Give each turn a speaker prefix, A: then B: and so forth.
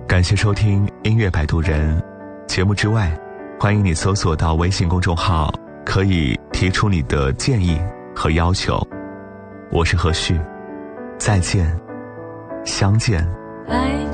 A: 感谢收听音乐摆渡人节目之外，欢迎你搜索到微信公众号，可以提出你的建议和要求。我是何旭，再见，相见。